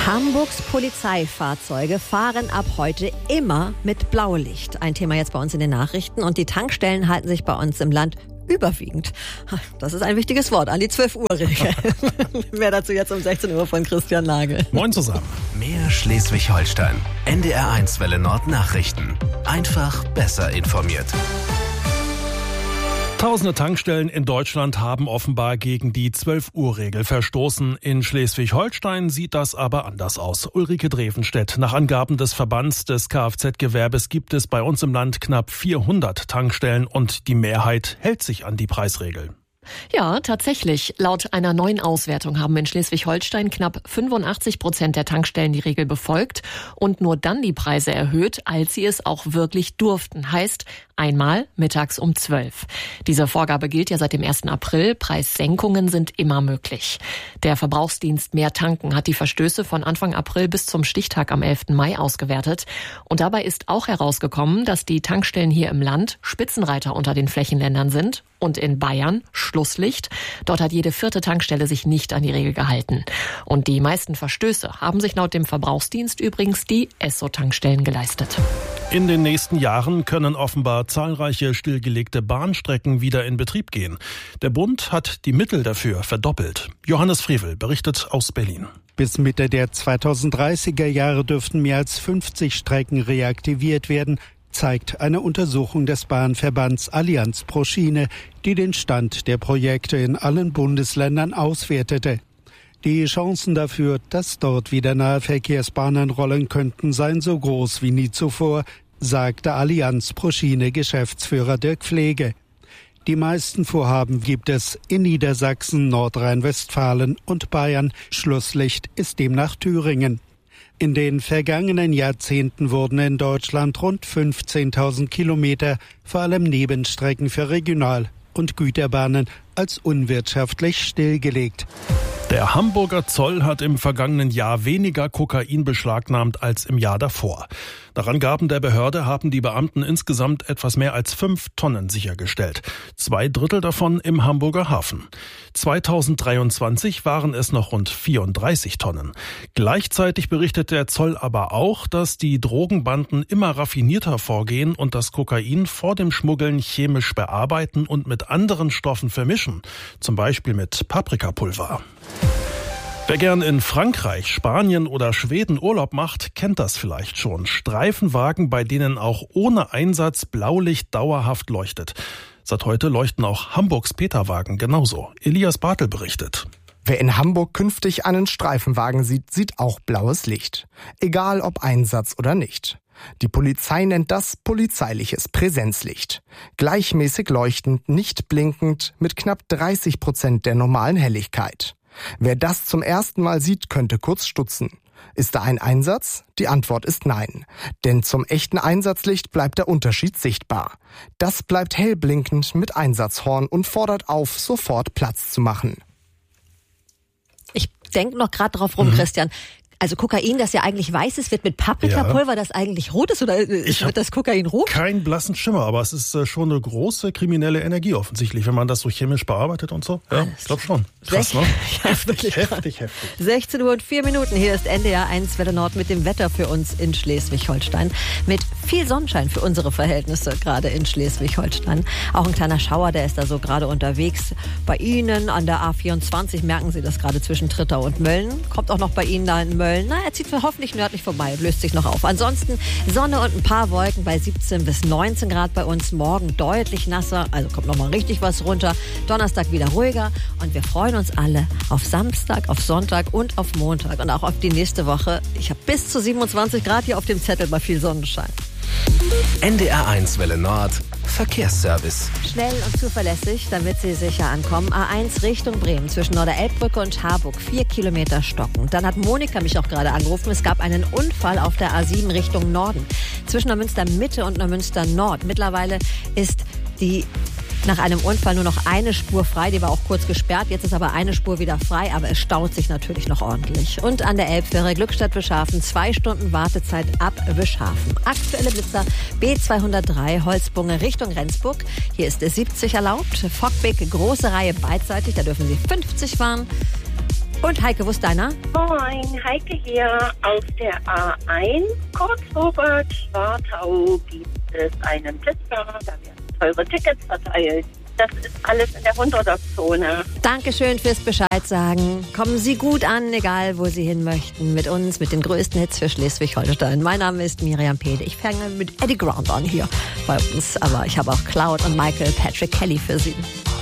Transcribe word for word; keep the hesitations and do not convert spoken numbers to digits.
Hamburgs Polizeifahrzeuge fahren ab heute immer mit Blaulicht. Ein Thema jetzt bei uns in den Nachrichten. Und die Tankstellen halten sich bei uns im Land überwiegend. Das ist ein wichtiges Wort, an die zwölf Uhr Regel. Mehr dazu jetzt um sechzehn Uhr von Christian Nagel. Moin zusammen. Mehr Schleswig-Holstein. N D R eins Welle Nord Nachrichten. Einfach besser informiert. Tausende Tankstellen in Deutschland haben offenbar gegen die zwölf Uhr Regel verstoßen. In Schleswig-Holstein sieht das aber anders aus. Ulrike Drevenstedt. Nach Angaben des Verbands des Kfz-Gewerbes gibt es bei uns im Land knapp vierhundert Tankstellen und die Mehrheit hält sich an die Preisregel. Ja, tatsächlich. Laut einer neuen Auswertung haben in Schleswig-Holstein knapp fünfundachtzig Prozent der Tankstellen die Regel befolgt und nur dann die Preise erhöht, als sie es auch wirklich durften. Heißt, einmal mittags um zwölf. Diese Vorgabe gilt ja seit dem ersten April. Preissenkungen sind immer möglich. Der Verbrauchsdienst Mehr Tanken hat die Verstöße von Anfang April bis zum Stichtag am elften Mai ausgewertet. Und dabei ist auch herausgekommen, dass die Tankstellen hier im Land Spitzenreiter unter den Flächenländern sind. Und in Bayern Schlusslicht. Dort hat jede vierte Tankstelle sich nicht an die Regel gehalten. Und die meisten Verstöße haben sich laut dem Verbrauchsdienst übrigens die Esso-Tankstellen geleistet. In den nächsten Jahren können offenbar zahlreiche stillgelegte Bahnstrecken wieder in Betrieb gehen. Der Bund hat die Mittel dafür verdoppelt. Johannes Frevel berichtet aus Berlin. Bis Mitte der zweitausenddreißiger Jahre dürften mehr als fünfzig Strecken reaktiviert werden, zeigt eine Untersuchung des Bahnverbands Allianz pro Schiene, die den Stand der Projekte in allen Bundesländern auswertete. Die Chancen dafür, dass dort wieder Nahverkehrsbahnen rollen könnten, seien so groß wie nie zuvor, sagte Allianz pro Schiene Geschäftsführer Dirk Pflege. Die meisten Vorhaben gibt es in Niedersachsen, Nordrhein-Westfalen und Bayern. Schlusslicht ist demnach Thüringen. In den vergangenen Jahrzehnten wurden in Deutschland rund fünfzehntausend Kilometer, vor allem Nebenstrecken für Regional- und Güterbahnen, als unwirtschaftlich stillgelegt. Der Hamburger Zoll hat im vergangenen Jahr weniger Kokain beschlagnahmt als im Jahr davor. Nach Angaben der Behörde haben die Beamten insgesamt etwas mehr als fünf Tonnen sichergestellt. Zwei Drittel davon im Hamburger Hafen. zweitausenddreiundzwanzig waren es noch rund vierunddreißig Tonnen. Gleichzeitig berichtet der Zoll aber auch, dass die Drogenbanden immer raffinierter vorgehen und das Kokain vor dem Schmuggeln chemisch bearbeiten und mit anderen Stoffen vermischen. Zum Beispiel mit Paprikapulver. Wer gern in Frankreich, Spanien oder Schweden Urlaub macht, kennt das vielleicht schon. Streifenwagen, bei denen auch ohne Einsatz Blaulicht dauerhaft leuchtet. Seit heute leuchten auch Hamburgs Peterwagen genauso. Elias Bartel berichtet. Wer in Hamburg künftig einen Streifenwagen sieht, sieht auch blaues Licht. Egal ob Einsatz oder nicht. Die Polizei nennt das polizeiliches Präsenzlicht. Gleichmäßig leuchtend, nicht blinkend, mit knapp dreißig Prozent der normalen Helligkeit. Wer das zum ersten Mal sieht, könnte kurz stutzen. Ist da ein Einsatz? Die Antwort ist nein. Denn zum echten Einsatzlicht bleibt der Unterschied sichtbar. Das bleibt hell blinkend mit Einsatzhorn und fordert auf, sofort Platz zu machen. Ich denke noch gerade drauf rum, mhm. Christian. Also Kokain, das ja eigentlich weiß ist, wird mit Paprikapulver, ja. Das eigentlich rot ist, oder ich wird das Kokain rot? Keinen blassen Schimmer, aber es ist äh, schon eine große kriminelle Energie offensichtlich, wenn man das so chemisch bearbeitet und so. Ja, ich glaube schon. Krass, ne? Ja, heftig, heftig, heftig. sechzehn Uhr und vier Minuten. Hier ist N D R eins Welle Nord mit dem Wetter für uns in Schleswig-Holstein. Mit viel Sonnenschein für unsere Verhältnisse gerade in Schleswig-Holstein. Auch ein kleiner Schauer, der ist da so gerade unterwegs. Bei Ihnen an der A vierundzwanzig merken Sie das gerade zwischen Trittau und Mölln. Kommt auch noch bei Ihnen da in Mölln. Na, er zieht hoffentlich nördlich vorbei, löst sich noch auf. Ansonsten Sonne und ein paar Wolken bei siebzehn bis neunzehn Grad bei uns. Morgen deutlich nasser, also kommt noch mal richtig was runter. Donnerstag wieder ruhiger und wir freuen uns alle auf Samstag, auf Sonntag und auf Montag und auch auf die nächste Woche. Ich habe bis zu siebenundzwanzig Grad hier auf dem Zettel bei viel Sonnenschein. N D R eins Welle Nord Verkehrsservice. Schnell und zuverlässig, damit Sie sicher ankommen. A eins Richtung Bremen zwischen Norderelbbrücke und Harburg. Vier Kilometer stocken. Dann hat Monika mich auch gerade angerufen. Es gab einen Unfall auf der A sieben Richtung Norden. Zwischen Neumünster Mitte und Neumünster Nord. Mittlerweile ist die nach einem Unfall nur noch eine Spur frei. Die war auch kurz gesperrt. Jetzt ist aber eine Spur wieder frei. Aber es staut sich natürlich noch ordentlich. Und an der Elbfähre Glückstadt-Wischhafen zwei Stunden Wartezeit ab Wischhafen. Aktuelle Blitzer B zweihundertdrei Holzbunge Richtung Rendsburg. Hier ist es siebzig erlaubt. Fockbeck, große Reihe beidseitig. Da dürfen Sie fünfzig fahren. Und Heike, wo ist deiner? Moin, Heike hier auf der A eins. Kurz vor Bad Schwartau gibt es einen Blitzburger. Da werden teure Tickets verteilt. Das ist alles in der hunderter-Zone. Dankeschön fürs Bescheid sagen. Kommen Sie gut an, egal wo Sie hin möchten. Mit uns, mit den größten Hits für Schleswig-Holstein. Mein Name ist Miriam Pede. Ich fange mit Eddie Grant an hier bei uns. Aber ich habe auch Cloud und Michael Patrick Kelly für Sie.